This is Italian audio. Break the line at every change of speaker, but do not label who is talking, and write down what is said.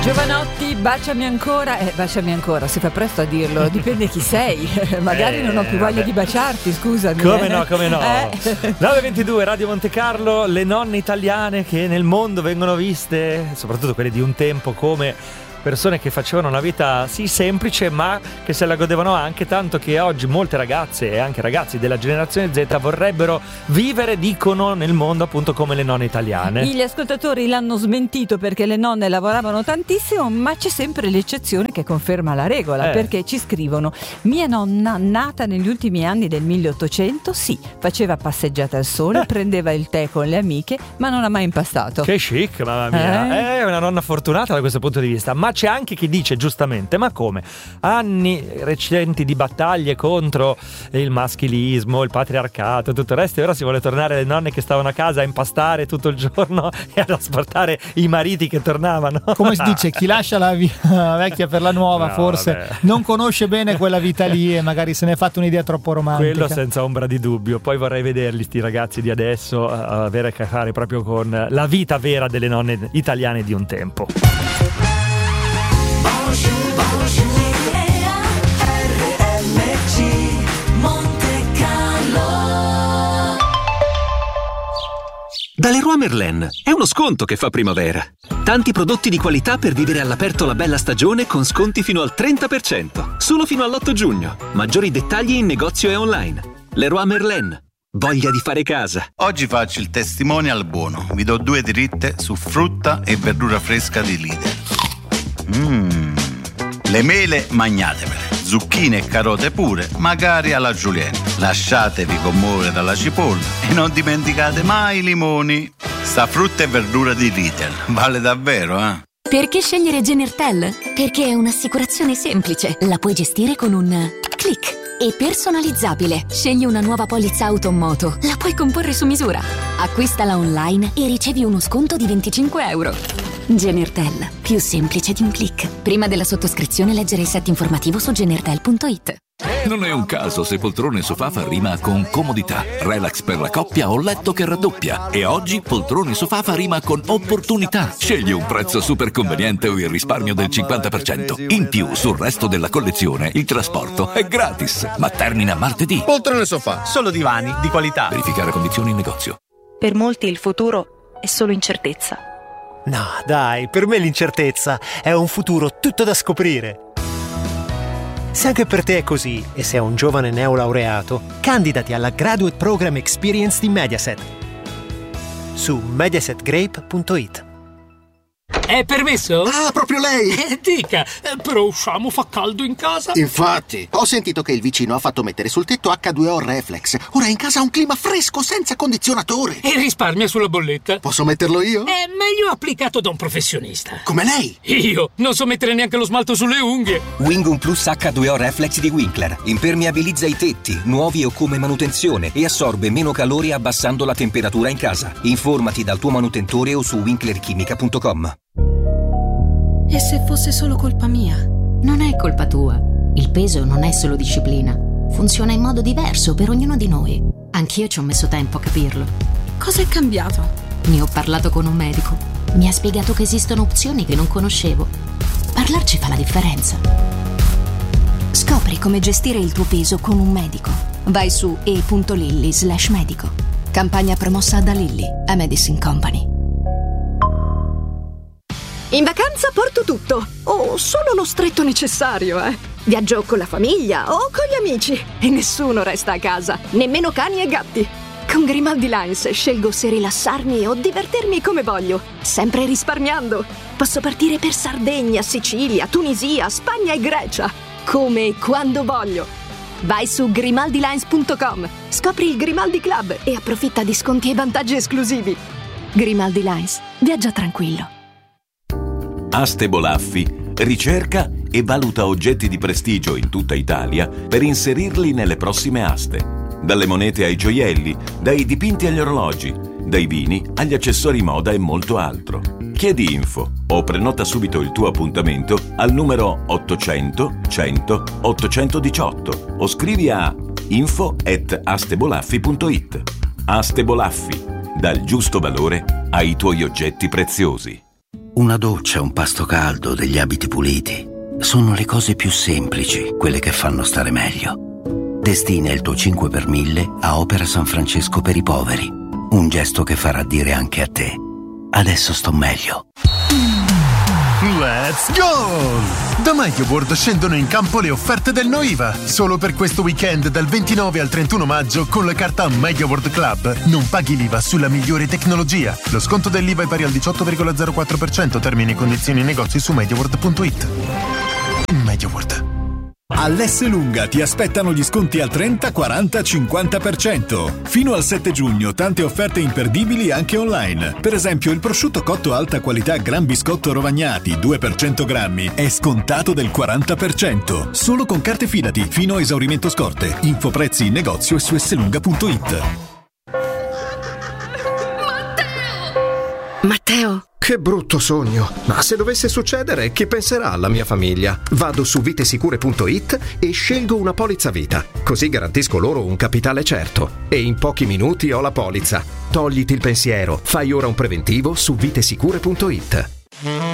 Giovanotti, baciami ancora. Baciami ancora, si fa presto a dirlo, dipende chi sei. Magari non ho più voglia di baciarti, scusami.
Come no. 9:22, Radio Monte Carlo, le nonne italiane che nel mondo vengono viste, soprattutto quelle di un tempo, come persone che facevano una vita sì semplice, ma che se la godevano anche, tanto che oggi molte ragazze e anche ragazzi della generazione Z vorrebbero vivere, dicono, nel mondo appunto come le nonne italiane.
Gli ascoltatori l'hanno smentito perché le nonne lavoravano tantissimo, ma c'è sempre l'eccezione che conferma la regola, perché ci scrivono: mia nonna, nata negli ultimi anni del 1800, sì, faceva passeggiate al sole, prendeva il tè con le amiche, ma non ha mai impastato.
Che chic, mamma mia, è una nonna fortunata da questo punto di vista. Ma c'è anche chi dice giustamente: ma come? Anni recenti di battaglie contro il maschilismo, il patriarcato, tutto il resto, e ora si vuole tornare alle nonne che stavano a casa a impastare tutto il giorno e ad asportare i mariti che tornavano.
Come si dice, chi lascia la vecchia per la nuova non conosce bene quella vita lì e magari se ne è fatto un'idea troppo romantica.
Quello senza ombra di dubbio. Poi vorrei vederli sti ragazzi di adesso avere a che fare proprio con la vita vera delle nonne italiane di un tempo.
Da Leroy Merlin è uno sconto che fa primavera. Tanti prodotti di qualità per vivere all'aperto la bella stagione con sconti fino al 30%. Solo fino all'8 giugno. Maggiori dettagli in negozio e online. Leroy Merlin. Voglia di fare casa.
Oggi faccio il testimonial buono. Vi do 2 dritte su frutta e verdura fresca di Lidl. Le mele magnatemele. Zucchine e carote pure, magari alla julienne. Lasciatevi commuovere dalla cipolla e non dimenticate mai i limoni. Sta frutta e verdura di Lidl vale davvero, eh?
Perché scegliere Genertel? Perché è un'assicurazione semplice. La puoi gestire con un click. E personalizzabile. Scegli una nuova polizza auto o moto. La puoi comporre su misura. Acquistala online e ricevi uno sconto di €25. Genertel. Più semplice di un click. Prima della sottoscrizione leggere il set informativo su genertel.it.
Non è un caso se poltrone sofà fa rima con comodità, relax per la coppia o letto che raddoppia. E oggi poltrone sofà fa rima con opportunità. Scegli un prezzo super conveniente o il risparmio del 50%. In più, sul resto della collezione, il trasporto è gratis. Ma termina martedì.
Poltrone sofà, solo divani di qualità.
Verificare condizioni in negozio.
Per molti il futuro è solo incertezza.
No, dai, per me l'incertezza è un futuro tutto da scoprire. Se anche per te è così e sei un giovane neolaureato, candidati alla Graduate Program Experience di Mediaset su mediasetgrape.it.
È permesso?
Ah, proprio lei!
Dica, però usciamo, fa caldo in casa.
Infatti, ho sentito che il vicino ha fatto mettere sul tetto H2O Reflex. Ora in casa ha un clima fresco senza condizionatore.
E risparmia sulla bolletta.
Posso metterlo io?
È meglio applicato da un professionista.
Come lei?
Io non so mettere neanche lo smalto sulle unghie.
Wingum Plus H2O Reflex di Winkler. Impermeabilizza i tetti, nuovi o come manutenzione, e assorbe meno calore abbassando la temperatura in casa. Informati dal tuo manutentore o su winklerchimica.com.
E se fosse solo colpa mia?
Non è colpa tua. Il peso non è solo disciplina. Funziona in modo diverso per ognuno di noi. Anch'io ci ho messo tempo a capirlo.
Cosa è cambiato?
Ne ho parlato con un medico. Mi ha spiegato che esistono opzioni che non conoscevo. Parlarci fa la differenza. Scopri come gestire il tuo peso con un medico. Vai su e.lilly/medico. Campagna promossa da Lilly, a Medicine Company.
In vacanza porto tutto, o solo lo stretto necessario, Viaggio con la famiglia o con gli amici e nessuno resta a casa, nemmeno cani e gatti. Con Grimaldi Lines scelgo se rilassarmi o divertirmi come voglio, sempre risparmiando. Posso partire per Sardegna, Sicilia, Tunisia, Spagna e Grecia, come e quando voglio. Vai su grimaldilines.com, scopri il Grimaldi Club e approfitta di sconti e vantaggi esclusivi. Grimaldi Lines, viaggia tranquillo.
Aste Bolaffi ricerca e valuta oggetti di prestigio in tutta Italia per inserirli nelle prossime aste. Dalle monete ai gioielli, dai dipinti agli orologi, dai vini agli accessori moda e molto altro. Chiedi info o prenota subito il tuo appuntamento al numero 800 100 818 o scrivi a info@astebolaffi.it. Aste Bolaffi, dal giusto valore ai tuoi oggetti preziosi.
Una doccia, un pasto caldo, degli abiti puliti. Sono le cose più semplici, quelle che fanno stare meglio. Destina il tuo 5 per 1000 a Opera San Francesco per i poveri. Un gesto che farà dire anche a te: adesso sto meglio.
Let's go! Da MediaWorld scendono in campo le offerte del NoIVA. Solo per questo weekend dal 29 al 31 maggio con la carta MediaWorld Club non paghi l'IVA sulla migliore tecnologia. Lo sconto dell'IVA è pari al 18,04%. Termini e condizioni negozi su MediaWorld.it. MediaWorld.
All'Esselunga ti aspettano gli sconti al 30, 40, 50%. Fino al 7 giugno tante offerte imperdibili anche online. Per esempio il prosciutto cotto alta qualità Gran Biscotto Rovagnati 2 per 100 grammi è scontato del 40%. Solo con carte Fidati fino a esaurimento scorte. Info prezzi in negozio e su esselunga.it.
Matteo! Che brutto sogno! Ma se dovesse succedere, chi penserà alla mia famiglia? Vado su vitesicure.it e scelgo una polizza vita. Così garantisco loro un capitale certo. E in pochi minuti ho la polizza. Togliti il pensiero. Fai ora un preventivo su vitesicure.it.